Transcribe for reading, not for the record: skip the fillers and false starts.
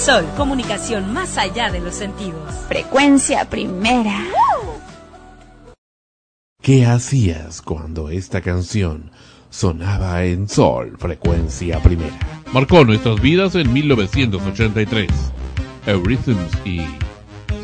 Sol, comunicación más allá de los sentidos. Frecuencia primera. ¿Qué hacías cuando esta canción sonaba en Sol, frecuencia primera? Marcó nuestras vidas en 1983. Eurythmics y